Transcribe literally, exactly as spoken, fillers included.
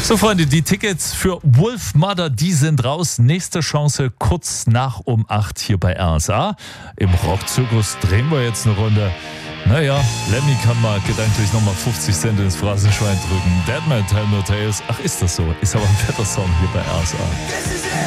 So, Freunde, die Tickets für Wolfmother, die sind raus. Nächste Chance kurz nach um acht hier bei R S A. Im Rockzirkus drehen wir jetzt eine Runde. Naja, Lemmy kann mal gedanklich nochmal fünfzig Cent ins Phrasenschwein drücken. Deadman Tell No Tales. Ach, ist das so? Ist aber ein fetter Song hier bei R S A.